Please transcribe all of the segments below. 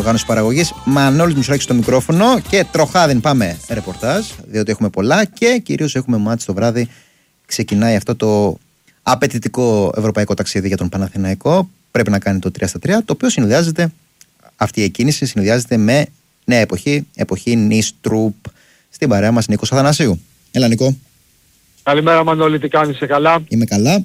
οργάνωση παραγωγής. Μανώλης Μητσουράκης στο μικρόφωνο και τροχάδιν πάμε ρεπορτάζ, διότι έχουμε πολλά και κυρίως έχουμε μάτς το βράδυ. Ξεκινάει αυτό το απαιτητικό ευρωπαϊκό ταξίδι για τον Παναθηναϊκό. Πρέπει να κάνει το 3-3, το οποίο συνδυάζεται, αυτή η εκκίνηση συνδυάζεται με νέα εποχή Νίστρουπ. Στην παρέα μας Νίκος Αθανασίου. Έλα Νίκο. Καλημέρα Μανώλη, τι κάνεις, καλά? Είμαι καλά.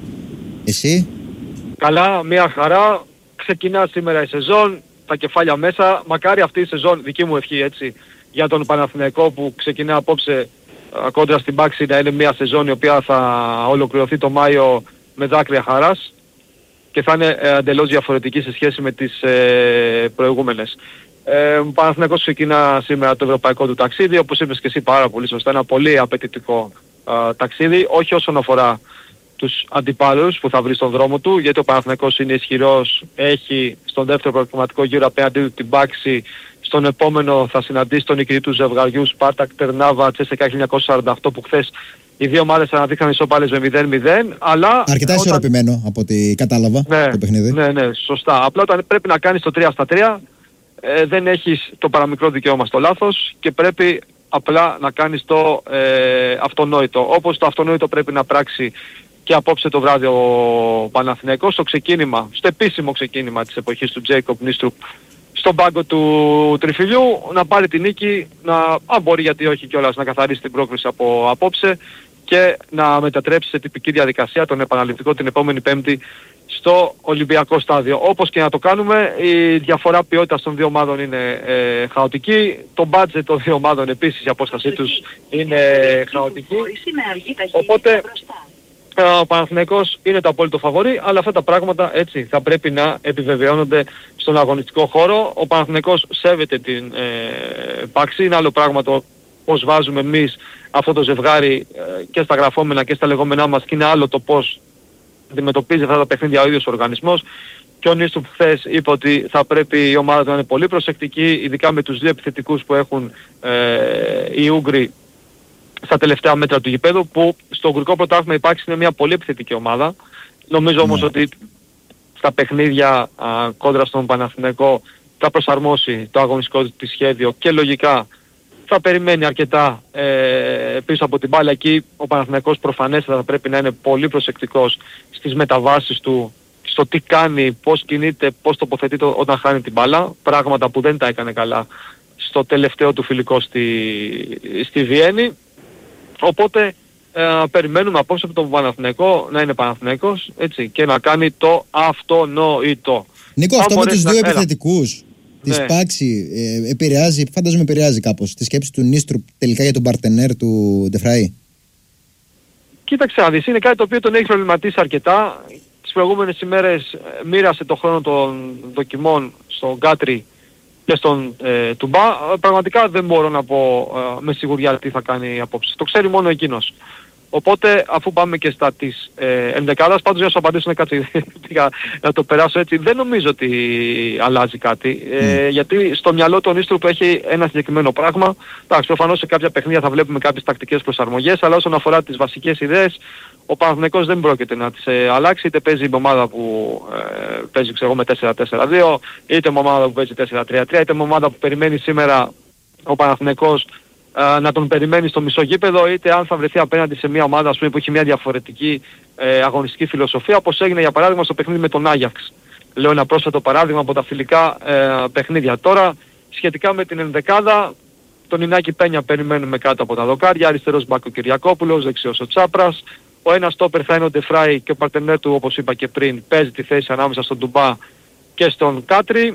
Εσύ? Καλά, μια χαρά. Ξεκινά σήμερα η σεζόν, τα κεφάλια μέσα. Μακάρι αυτή η σεζόν, δική μου ευχή έτσι, για τον Παναθηναϊκό που ξεκινά απόψε κόντρα στην Πάξη, να είναι μια σεζόν η οποία θα ολοκληρωθεί το Μάιο με δάκρυα χαράς και θα είναι εντελώς διαφορετική σε σχέση με τις προηγούμενες. Ο Παναθηναϊκός ξεκινά σήμερα το ευρωπαϊκό του ταξίδι, όπως είπες και εσύ πάρα πολύ σωστά, ένα πολύ απαιτητικό ταξίδι, όχι όσον αφορά τους αντιπάλους που θα βρει στον δρόμο του, γιατί ο Παναθηναϊκός είναι ισχυρός, έχει στον δεύτερο προκριματικό γύρο απέναντι του την Πάξη, στον επόμενο θα συναντήσει τον νικητή του ζευγαριού Σπάρτακ Τερνάβα Τσέσεκα 1948 που χθες οι δύο ομάδες αναδείχθηκαν ισόπαλες με 0-0, αλλά... Αρκετά ισορροπημένο από ό,τι κατάλαβα το παιχνίδι. Ναι, σωστά. Απλά όταν πρέπει να κάνεις το 3-3, δεν έχεις το παραμικρό δικαίωμα στο λάθος και πρέπει απλά να κάνεις το αυτονόητο. Όπως το αυτονόητο πρέπει να πράξει και απόψε το βράδυ ο Παναθηναϊκός στο επίσημο ξεκίνημα της εποχής του Τζέικοπ Νίστρουπ στον πάγκο του Τριφυλιού, να πάρει την νίκη, αν μπορεί γιατί όχι κιόλας, να καθαρίσει την πρόκριση από απόψε και να μετατρέψει σε τυπική διαδικασία τον επαναληπτικό την επόμενη Πέμπτη στο Ολυμπιακό στάδιο. Όπως και να το κάνουμε, η διαφορά ποιότητας των δύο ομάδων είναι χαοτική. Το budget των δύο ομάδων επίσης, η απόστασή τους είναι χαοτική. Οπότε ο Παναθηναϊκός είναι το απόλυτο φαβορί, αλλά αυτά τα πράγματα έτσι θα πρέπει να επιβεβαιώνονται στον αγωνιστικό χώρο. Ο Παναθηναϊκός σέβεται την Πάξη, είναι άλλο πράγμα το πώς βάζουμε εμείς αυτό το ζευγάρι και στα γραφόμενα και στα λεγόμενά μας, και είναι άλλο το πώς αντιμετωπίζει αυτά τα παιχνίδια ο ίδιος ο οργανισμός. Και ο Νίστρουπ χθες είπε ότι θα πρέπει η ομάδα να είναι πολύ προσεκτική, ειδικά με τους δύο επιθετικούς που έχουν οι Ούγγροι στα τελευταία μέτρα του γηπέδου, που στο Ουγγρικό πρωτάθλημα υπάρχει είναι μια πολύ επιθετική ομάδα. Νομίζω όμως ότι στα παιχνίδια κόντρα στον Παναθηναϊκό θα προσαρμόσει το αγωνιστικό της σχέδιο και λογικά θα περιμένει αρκετά πίσω από την μπάλα. Εκεί ο Παναθηναϊκός προφανέστατα θα πρέπει να είναι πολύ προσεκτικός στις μεταβάσεις του, στο τι κάνει, πώς κινείται, πώς τοποθετείται όταν χάνει την μπάλα, πράγματα που δεν τα έκανε καλά στο τελευταίο του φιλικό στη Βιέννη. Οπότε περιμένουμε απόψε από τον Παναθηναϊκό να είναι Παναθηναϊκός, έτσι, και να κάνει το αυτονόητο. Νίκο, αυτό με τους δύο επιθετικούς της Πάξη φαντάζομαι επηρεάζει κάπως τη σκέψη του Νίστρουπ τελικά για τον παρτενέρ του Ντεφραή. Κοίταξε να δεις, είναι κάτι το οποίο τον έχει προβληματίσει αρκετά. Τις προηγούμενες ημέρες μοίρασε το χρόνο των δοκιμών στον Κάτρι και στον Τουμπά. Πραγματικά δεν μπορώ να πω με σιγουριά τι θα κάνει απόψε. Το ξέρει μόνο εκείνος. Οπότε αφού πάμε και στα της ενδεκάδας, πάντως για να σου απαντήσω να το περάσω έτσι, δεν νομίζω ότι αλλάζει κάτι. Γιατί στο μυαλό του Νίστρουπ έχει ένα συγκεκριμένο πράγμα. Εντάξει, προφανώς σε κάποια παιχνίδια θα βλέπουμε κάποιες τακτικές προσαρμογές, αλλά όσον αφορά τις βασικές ιδέες, ο Παναθηναϊκός δεν πρόκειται να τις αλλάξει, είτε παίζει με ομάδα που παίζει με 4-4-2, είτε με ομάδα που παίζει 4-3-3, είτε με ομάδα που περιμένει σήμερα ο Παναθηναϊκός να τον περιμένει στο μισό γήπεδο, είτε αν θα βρεθεί απέναντι σε μια ομάδα που έχει μια διαφορετική αγωνιστική φιλοσοφία, όπως έγινε για παράδειγμα στο παιχνίδι με τον Άγιαξ. Λέω ένα πρόσφατο παράδειγμα από τα φιλικά παιχνίδια. Τώρα σχετικά με την ενδεκάδα, τον Ινάκη Πένια περιμένουμε κάτω από τα δοκάρια, αριστερός μπακ ο Κυριακόπουλος, δεξιός ο Τσάπρας. Ο ένας στόπερ θα είναι ο Ντεφράι και ο παρτενέρ του, όπως είπα και πριν, παίζει τη θέση ανάμεσα στον Τουμπά και στον Κάτρι.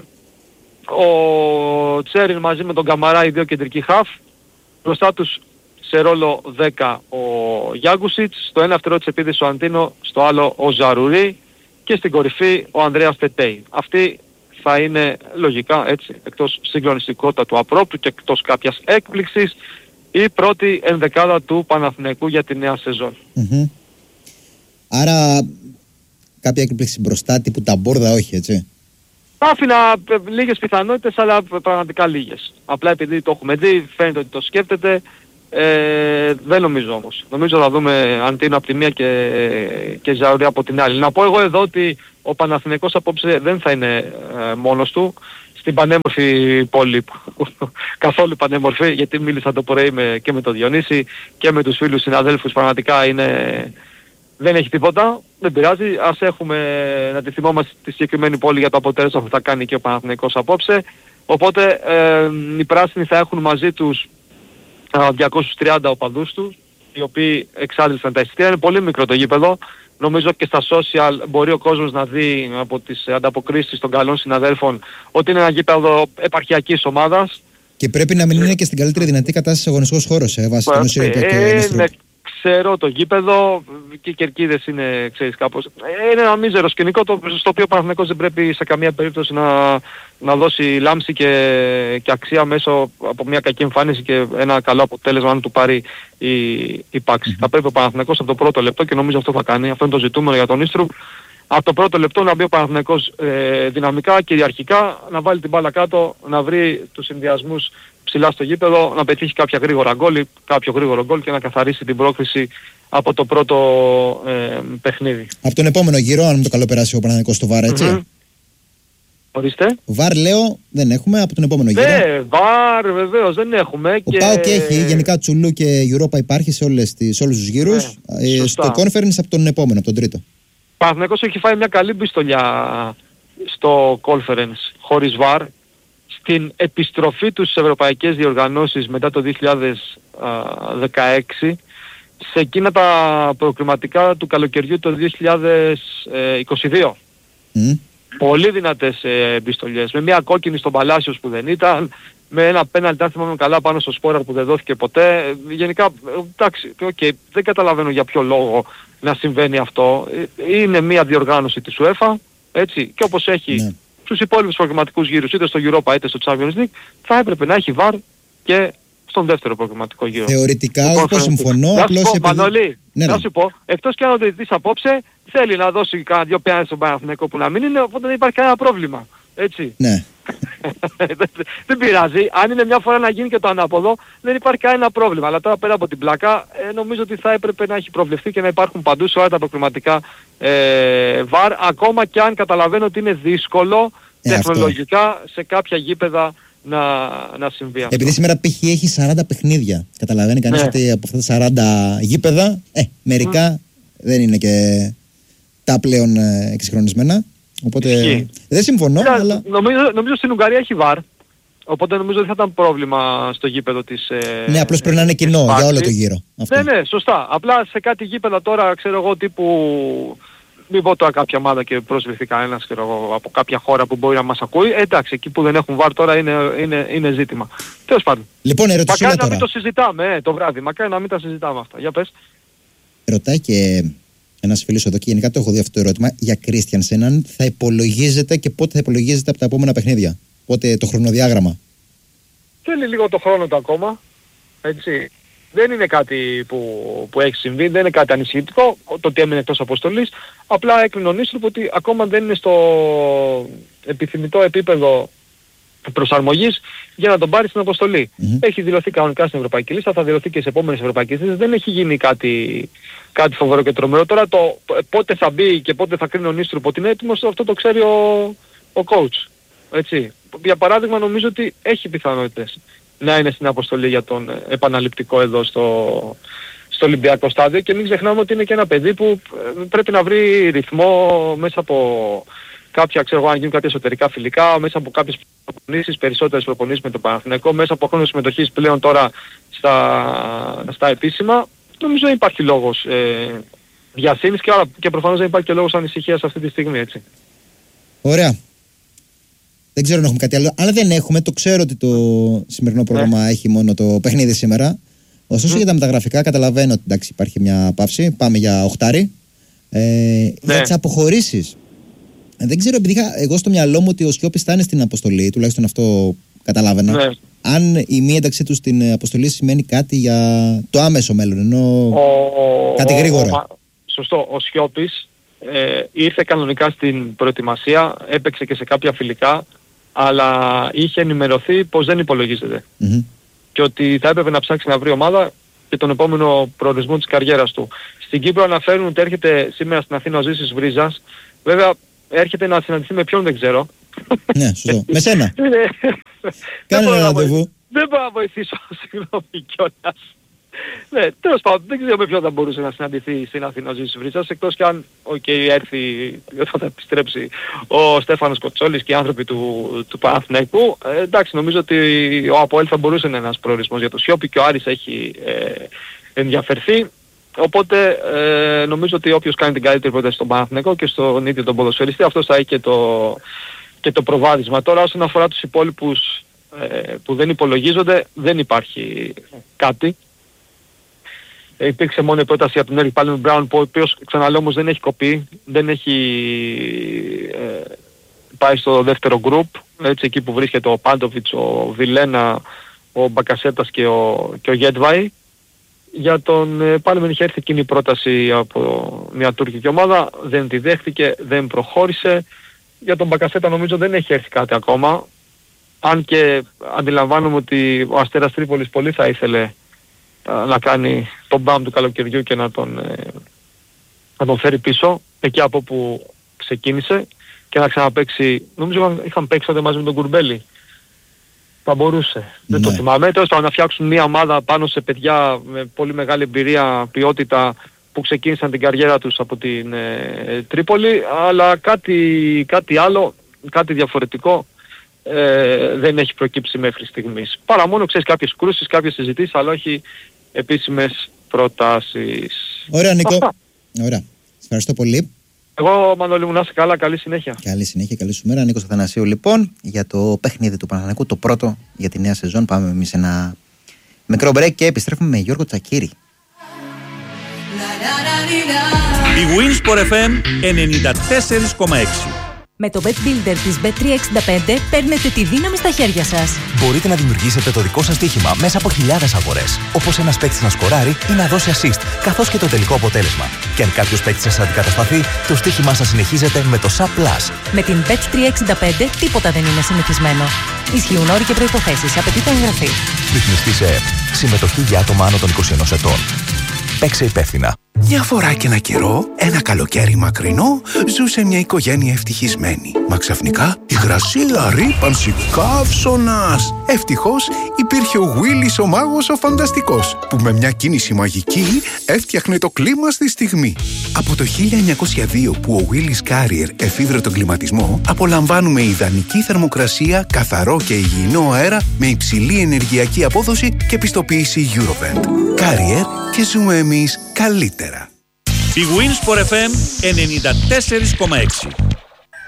Ο Τσέριν μαζί με τον Καμαρά, οι δύο κεντρικοί χαφ. Μπροστά τους σε ρόλο 10 ο Γιάγκουσιτς, στο ένα φτερό της επίδεσης ο Αντίνο, στο άλλο ο Ζαρουρί και στην κορυφή ο Ανδρέας Τετέι. Αυτή θα είναι λογικά έτσι, εκτός συγκλονιστικότητα του απρόπτου και εκτός κάποιας έκπληξης, η πρώτη ενδεκάδα του Παναθηναϊκού για τη νέα σεζόν. Άρα κάποια έκπληξη μπροστά, τύπου τα μπόρδα όχι, έτσι? Άφηνα λίγες πιθανότητες, αλλά πραγματικά λίγες. Απλά επειδή το έχουμε δει, φαίνεται ότι το σκέφτεται. Δεν νομίζω όμως. Νομίζω θα δούμε Αντίνο από τη μία και Ζαουρί από την άλλη. Να πω εγώ εδώ ότι ο Παναθηναϊκός απόψε δεν θα είναι μόνος του. στην πανέμορφη πόλη, καθόλου πανέμορφη, γιατί μίλησα το πρωί και με τον Διονύση και με τους φίλους συναδέλφους, πραγματικά δεν έχει τίποτα, δεν πειράζει, ας να τη θυμόμαστε τη συγκεκριμένη πόλη για το αποτέλεσμα που θα κάνει και ο Παναθηναϊκός απόψε. Οπότε οι πράσινοι θα έχουν μαζί τους 230 οπαδούς τους, οι οποίοι εξάντλησαν τα εισιτήρια. Είναι πολύ μικρό το γήπεδο. Νομίζω και στα social μπορεί ο κόσμος να δει από τις ανταποκρίσεις των καλών συναδέλφων ότι είναι ένα γήπεδο επαρχιακής ομάδας. Και πρέπει να μην είναι και στην καλύτερη δυνατή κατάσταση αγωνιστικός χώρος, βάσει των ουσιαστικών. Ξέρω το γήπεδο και οι κερκίδες είναι, ξέρεις, κάπως. Είναι ένα μίζερο σκηνικό στο οποίο ο Παναθηναϊκός δεν πρέπει σε καμία περίπτωση να δώσει λάμψη και αξία μέσω από μια κακή εμφάνιση και ένα καλό αποτέλεσμα αν του πάρει η πάξη. Θα πρέπει ο Παναθηναϊκός από το πρώτο λεπτό, και νομίζω αυτό θα κάνει, αυτό είναι το ζητούμενο για τον Ίστρου, από το πρώτο λεπτό να μπει ο Παναθηναϊκός δυναμικά, κυριαρχικά, να βάλει την μπάλα κάτω, να βρει τους συνδυασμούς ψηλά στο γήπεδο, να πετύχει κάποιο γρήγορο γκολ και να καθαρίσει την πρόκριση από το πρώτο παιχνίδι. Από τον επόμενο γύρο, αν με το καλό περάσει ο Παναθηναϊκός στο VAR, έτσι. Ορίστε. VAR λέω δεν έχουμε από τον επόμενο γύρο. Ναι, VAR βεβαίως δεν έχουμε. Ο ΠΑΟΚ έχει γενικά Τσουλού και Europa υπάρχει σε όλους τους γύρους. Στο conference από τον επόμενο, από τον τρίτο. Ο Παναθηναϊκός έχει φάει μια καλή μπιστολιά στο conference χωρίς VAR. Στην επιστροφή του στις ευρωπαϊκές διοργανώσεις μετά το 2016, σε εκείνα τα προκριματικά του καλοκαιριού το 2022. Πολύ δυνατές επιστολές, με μια κόκκινη στον Παλάσιος που δεν ήταν, με ένα πέναλτι αν θυμάμαι καλά πάνω στο Σπόραρ που δεν δόθηκε ποτέ. Γενικά, εντάξει, δεν καταλαβαίνω για ποιο λόγο να συμβαίνει αυτό. Είναι μια διοργάνωση της UEFA, έτσι, και όπως έχει στους υπόλοιπους προγραμματικούς γύρους, είτε στο Europa είτε στο Champions League, θα έπρεπε να έχει VAR και στον δεύτερο προγραμματικό γύρο. Θεωρητικά, όπως συμφωνώ, απλώς Μανώλη, να σου πω, εκτός και αν ο διαιτητής απόψε θέλει να δώσει κανένα δυο πέναλτι στον Παναθηναϊκό που να μην είναι, οπότε δεν υπάρχει κανένα πρόβλημα. Έτσι. Ναι. Δεν πειράζει. Αν είναι μια φορά να γίνει και το ανάποδο, δεν υπάρχει κανένα πρόβλημα. Αλλά τώρα πέρα από την πλάκα, νομίζω ότι θα έπρεπε να έχει προβλεφθεί και να υπάρχουν παντού σε όλα τα προκριματικά VAR, ακόμα και αν καταλαβαίνω ότι είναι δύσκολο τεχνολογικά σε κάποια γήπεδα να συμβεί αυτό. Επειδή σήμερα π.χ. έχει 40 παιχνίδια, καταλαβαίνει κανείς ότι από αυτά τα 40 γήπεδα, μερικά δεν είναι και τα πλέον εξυγχρονισμένα. Οπότε δεν συμφωνώ, αλλά... Νομίζω στην Ουγγαρία έχει VAR, οπότε νομίζω ότι θα ήταν πρόβλημα στο γήπεδο της... Ναι, απλώς πρέπει να είναι κοινό για όλο το γύρο. Αυτό. Ναι, σωστά. Απλά σε κάτι γήπεδα τώρα, ξέρω εγώ, τύπου... Μην πω τώρα κάποια ομάδα και προσβληθεί κανένας, ξέρω εγώ, από κάποια χώρα που μπορεί να μας ακούει. Εντάξει, εκεί που δεν έχουν VAR τώρα είναι ζήτημα. Τέλος πάντων. Λοιπόν, ερωτησούλα τώρα. Μακάρι να μην το συζητάμε το βράδυ, μακάρι να μην τα συζητάμε αυτά. Για πες. Ρωτάει και... ένας φίλος εδώ και γενικά το έχω δει αυτό το ερώτημα για Κρίστιανσεν, αν θα υπολογίζεται και πότε θα υπολογίζεται από τα επόμενα παιχνίδια. Πότε το χρονοδιάγραμμα. Θέλει λίγο το χρόνο του ακόμα. Έτσι. Δεν είναι κάτι που έχει συμβεί, δεν είναι κάτι ανησυχητικό το ότι έμεινε εκτός αποστολής. Απλά έκλεινε ο Νίστροπ ότι ακόμα δεν είναι στο επιθυμητό επίπεδο προσαρμογής για να τον πάρει στην αποστολή. Έχει δηλωθεί κανονικά στην ευρωπαϊκή λίστα, θα δηλωθεί και σε επόμενες ευρωπαϊκές λίστες. Δεν έχει γίνει κάτι φοβερό και τρομερό. Τώρα το πότε θα μπει και πότε θα κρίνει ο Νίστροπ ότι είναι έτοιμος, αυτό το ξέρει ο coach. Έτσι. Για παράδειγμα, νομίζω ότι έχει πιθανότητες να είναι στην αποστολή για τον επαναληπτικό εδώ στο Ολυμπιακό στάδιο, και μην ξεχνάμε ότι είναι και ένα παιδί που πρέπει να βρει ρυθμό μέσα από κάποια, ξέρω εγώ, αν γίνουν κάποια εσωτερικά φιλικά, μέσα από κάποιες προπονήσεις, περισσότερες προπονήσεις με τον Παναθηναϊκό, μέσα από χρόνο συμμετοχής πλέον τώρα στα επίσημα. Νομίζω δεν υπάρχει λόγος διασύνης και προφανώς δεν υπάρχει και λόγος ανησυχίας αυτή τη στιγμή, έτσι. Ωραία. Δεν ξέρω αν έχουμε κάτι άλλο. Αλλά δεν έχουμε, το ξέρω ότι το σημερινό πρόγραμμα έχει μόνο το παιχνίδι σήμερα. Ωστόσο για τα μεταγραφικά καταλαβαίνω ότι εντάξει, υπάρχει μια παύση. Πάμε για οχτάρι. Για τις αποχωρήσεις. Δεν ξέρω, επειδή είχα εγώ στο μυαλό μου ότι ο Σιώπης θα είναι στην αποστολή, τουλάχιστον αυτό καταλάβαινα. Αν η μη ένταξή του στην αποστολή σημαίνει κάτι για το άμεσο μέλλον, ενώ κάτι γρήγορα. Σωστό. Ο Σιώπης ήρθε κανονικά στην προετοιμασία, έπαιξε και σε κάποια φιλικά, αλλά είχε ενημερωθεί πως δεν υπολογίζεται. Και ότι θα έπρεπε να ψάξει να βρει ομάδα και τον επόμενο προορισμό της καριέρας του. Στην Κύπρο αναφέρουν ότι έρχεται σήμερα στην Αθήνα ο Ζήσης Βρίζας. Βέβαια έρχεται να συναντηθεί με ποιον δεν ξέρω. Ναι, σωστό. Με σένα. Κάνε ένα ραντεβού. Δεν μπορώ να βοηθήσω, συγγνώμη κιόλας. Ναι, τέλος πάντων, δεν ξέρω με ποιον θα μπορούσε να συναντηθεί στην Αθήνα ο Ζήσης Βρύτσας, εκτός κι αν έρθει, όταν θα επιστρέψει ο Στέφανος Κοτσόλης και οι άνθρωποι του Παναθηναϊκού. Εντάξει, νομίζω ότι ο ΑΠΟΕΛ θα μπορούσε να είναι ένας προορισμός για το Σιώπη και ο Άρης έχει ενδιαφερθεί. Οπότε νομίζω ότι όποιος κάνει την καλύτερη πρόταση στον Παναθηναϊκό και στον ίδιο τον ποδοσφαιριστή, αυτός θα έχει και το προβάδισμα. Τώρα όσον αφορά τους υπόλοιπους που δεν υπολογίζονται, δεν υπάρχει κάτι. Υπήρξε μόνο η πρόταση από τον Έρικ Πάλμερ Μπράουν, ο οποίος, ξαναλέω όμως, δεν έχει κοπεί, δεν έχει πάει στο δεύτερο γκρουπ, έτσι, εκεί που βρίσκεται ο Πάντοβιτς, ο Βιλένα, ο Μπακασέτας και ο Γέντβαϊ. Για τον Πάλμερ είχε έρθει εκείνη η πρόταση από μια τουρκική ομάδα, δεν τη δέχτηκε, δεν προχώρησε. Για τον Μπακασέτα νομίζω δεν έχει έρθει κάτι ακόμα, αν και αντιλαμβάνομαι ότι ο Αστέρας Τρίπολης πολύ θα ήθελε να κάνει τον μπαμ του καλοκαιριού και να τον φέρει πίσω εκεί από που ξεκίνησε και να ξαναπαίξει. Νομίζω είχαν παίξει τότε μαζί με τον Κουρμπέλη. Θα μπορούσε. Ναι. Δεν το θυμάμαι. Τέλος πάντων, να φτιάξουν μια ομάδα πάνω σε παιδιά με πολύ μεγάλη εμπειρία, ποιότητα, που ξεκίνησαν την καριέρα τους από την Τρίπολη, αλλά κάτι άλλο, κάτι διαφορετικό δεν έχει προκύψει μέχρι στιγμής. Παρά μόνο, ξέρεις, κάποιες κρούσεις, κάποιες συζητήσεις, αλλά όχι επίσημες προτάσεις. Ωραία, Νίκο. Ωραία. Ευχαριστώ πολύ. Εγώ, Μανώλη μου, να είσαι καλά, καλή συνέχεια. Καλή συνέχεια, καλή σου μέρα. Νίκος Αθανασίου, λοιπόν, για το παιχνίδι του Παναθηναϊκού, το πρώτο για τη νέα σεζόν. Πάμε εμείς ένα μικρό break και επιστρέφουμε με Γιώργο Τσακίρη. Η Winsport FM 94,6. Με το Bet Builder της Bet365 παίρνετε τη δύναμη στα χέρια σας. Μπορείτε να δημιουργήσετε το δικό σας στοίχημα μέσα από χιλιάδες αγορές. Όπως ένας παίκτης να σκοράρει ή να δώσει assist, καθώς και το τελικό αποτέλεσμα. Και αν κάποιος παίκτης σας αντικατασταθεί, το στοίχημά σας συνεχίζεται με το SAP+. Με την Bet365 τίποτα δεν είναι συνηθισμένο. Ισχύουν όροι και προϋποθέσεις. Απαιτείται εγγραφή. Ρυθμιστής ΕΕΠ. Συμμετοχή για άτομα άνω των 21 ετών. Παίξε υπεύθυνα. Μια φορά και ένα καιρό, ένα καλοκαίρι μακρινό, ζούσε μια οικογένεια ευτυχισμένη. Μα ξαφνικά η γρασίλα ρύπανση καύσωνας. Ευτυχώς υπήρχε ο Willis ο μάγος ο φανταστικός, που με μια κίνηση μαγική έφτιαχνε το κλίμα στη στιγμή. Από το 1902 που ο Willis Carrier εφήβρε τον κλιματισμό, απολαμβάνουμε ιδανική θερμοκρασία, καθαρό και υγιεινό αέρα με υψηλή ενεργειακή απόδοση και πιστοποίηση Eurovent. Carrier, και ζούμε εμείς καλύτερα. Η Winsport FM 94,6.